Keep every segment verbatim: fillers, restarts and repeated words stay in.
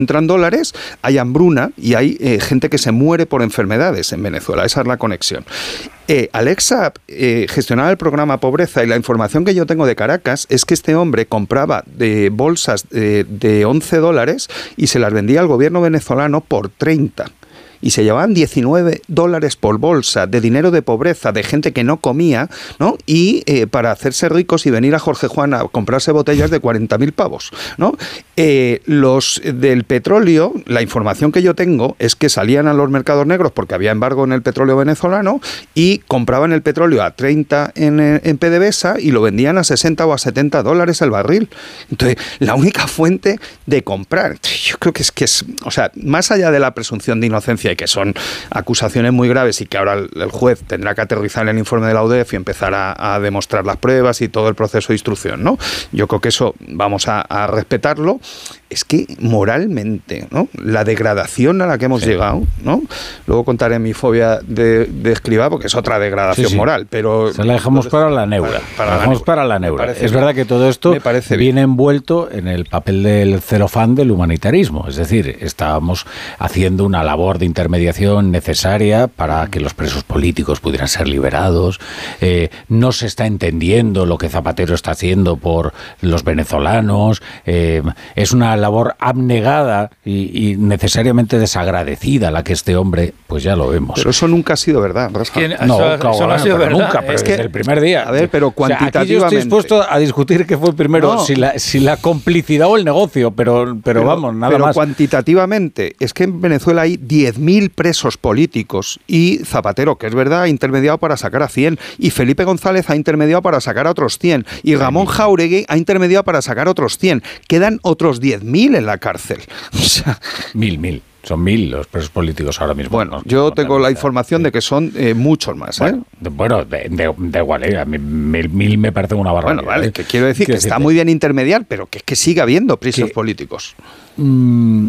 entran dólares, hay hambruna y hay eh, gente que se muere por enfermedades en Venezuela. Esa es la conexión. Eh, Alexa eh, gestionaba el programa Pobreza y la información que yo tengo de Caracas es que este hombre compraba de bolsas de, de once dólares y se las vendía al gobierno venezolano por treinta. Y se llevaban diecinueve dólares por bolsa de dinero de pobreza, de gente que no comía, ¿no? Y eh, para hacerse ricos y venir a Jorge Juan a comprarse botellas de cuarenta mil pavos, ¿no? Eh, los del petróleo, la información que yo tengo es que salían a los mercados negros porque había embargo en el petróleo venezolano y compraban el petróleo a treinta en, en PDVSA y lo vendían a sesenta o a setenta dólares el barril. Entonces, la única fuente de comprar, yo creo que es que es, o sea, más allá de la presunción de inocencia, que son acusaciones muy graves y que ahora el juez tendrá que aterrizar en el informe de la U D E F y empezar a, a demostrar las pruebas y todo el proceso de instrucción, ¿no? Yo creo que eso vamos a, a respetarlo. Es que moralmente, ¿no? La degradación a la que hemos sí. llegado, ¿no? Luego contaré mi fobia de, de escriba, porque es otra degradación sí, sí. moral, pero... Se la dejamos para la neura. Para, para la dejamos la para la neura. Es verdad que todo esto viene bien. envuelto en el papel del celofán del humanitarismo. Es decir, estábamos haciendo una labor de intermediación necesaria para que los presos políticos pudieran ser liberados. Eh, no se está entendiendo lo que Zapatero está haciendo por los venezolanos. Eh, es una labor abnegada y, y necesariamente desagradecida la que este hombre, pues ya lo vemos. Pero eso nunca ha sido verdad, Rafa. No, eso, claro, eso no bueno, ha sido verdad. Nunca, pero es que, desde el primer día. A ver, pero cuantitativamente... O sea, aquí yo estoy dispuesto a discutir qué fue primero, no. si, la, si la complicidad o el negocio, pero, pero, pero vamos, nada pero más. Pero cuantitativamente, es que en Venezuela hay diez mil presos políticos y Zapatero, que es verdad, ha intermediado para sacar a cien, y Felipe González ha intermediado para sacar a otros cien, y Ramón Jáuregui ha intermediado para sacar a otros cien. Quedan otros diez mil en la cárcel. O sea, mil, mil. Son mil los presos políticos ahora mismo. Bueno, no, yo no tengo la información sí. de que son eh, muchos más. ¿eh? Bueno, de, bueno de, de, de igual, ¿eh? A mí mil, mil me parece una barbaridad. Bueno, vale, ¿eh? que quiero decir quiero que decirte. Está muy bien intermediar, pero que es que sigue habiendo presos que, políticos. Mmm,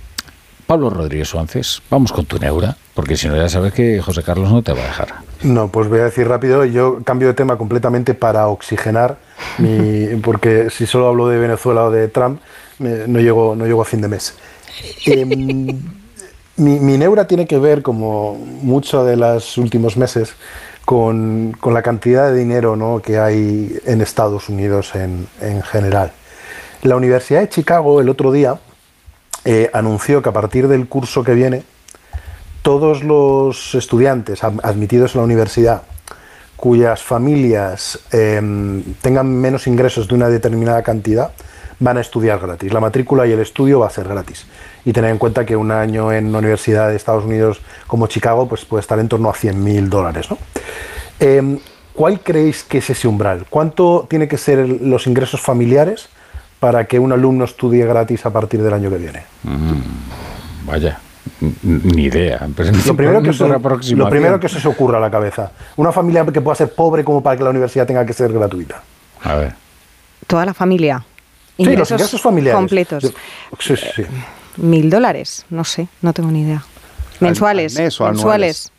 Pablo Rodríguez Suárez, vamos con tu neura, porque si no ya sabes que José Carlos no te va a dejar. No, pues voy a decir rápido, yo cambio de tema completamente para oxigenar, mi, porque si solo hablo de Venezuela o de Trump, me, no, llego, no llego a fin de mes. Eh, mi, mi neura tiene que ver, como mucho de los últimos meses, con, con la cantidad de dinero, ¿no?, que hay en Estados Unidos en, en general. La Universidad de Chicago el otro día eh, anunció que a partir del curso que viene, todos los estudiantes admitidos en la universidad cuyas familias eh, tengan menos ingresos de una determinada cantidad van a estudiar gratis. La matrícula y el estudio va a ser gratis. Y tener en cuenta que un año en una universidad de Estados Unidos como Chicago pues puede estar en torno a cien mil dólares, ¿no? Eh, ¿Cuál creéis que es ese umbral? ¿Cuánto tiene que ser el, los ingresos familiares para que un alumno estudie gratis a partir del año que viene? Mm, vaya, ni idea. Lo primero, que se, lo primero que se os ocurra a la cabeza. Una familia que pueda ser pobre como para que la universidad tenga que ser gratuita. A ver. Toda la familia. Ingresos, sí, los ingresos familiares completos. Sí, sí, sí. Mil dólares, no sé, no tengo ni idea. Mensuales, al mes o mensuales.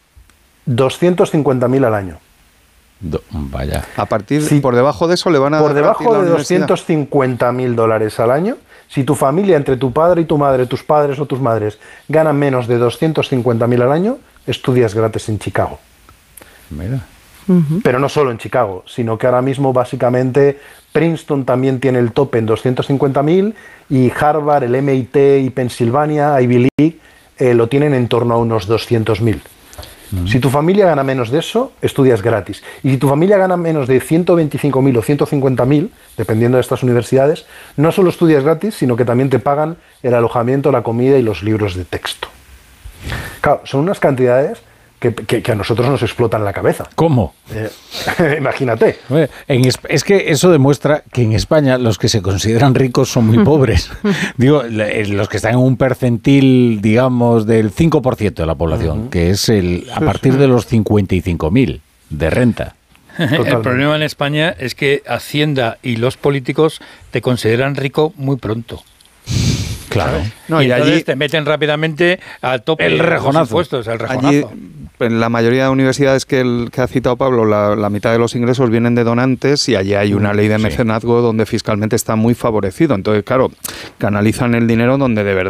doscientos cincuenta mil al año. Do, vaya. A partir, sí, por debajo de eso le van a por debajo de doscientos cincuenta mil dólares al año. Si tu familia, entre tu padre y tu madre, tus padres o tus madres, ganan menos de doscientos cincuenta mil al año, estudias gratis en Chicago. Mira. Uh-huh. Pero no solo en Chicago, sino que ahora mismo básicamente Princeton también tiene el tope en doscientos cincuenta mil y Harvard, el M I T y Pensilvania, Ivy League, eh, lo tienen en torno a unos doscientos mil. Uh-huh. Si tu familia gana menos de eso, estudias gratis. Y si tu familia gana menos de ciento veinticinco mil o ciento cincuenta mil, dependiendo de estas universidades, no solo estudias gratis, sino que también te pagan el alojamiento, la comida y los libros de texto. Claro, son unas cantidades Que, que, que a nosotros nos explotan la cabeza. ¿Cómo? Eh, imagínate. En, es que eso demuestra que en España los que se consideran ricos son muy pobres. Digo, los que están en un percentil, digamos, del cinco por ciento de la población, uh-huh. que es el a partir de los cincuenta y cinco mil de renta. Totalmente. El problema en España es que Hacienda y los políticos te consideran rico muy pronto. Claro. No, y, y entonces allí te meten rápidamente al tope el rejonazo. Impuestos, el rejonazo. Allí en la mayoría de universidades que, el, que ha citado Pablo, la, la mitad de los ingresos vienen de donantes y allí hay una ley de mecenazgo sí. donde fiscalmente está muy favorecido. Entonces, claro, canalizan el dinero donde de verdad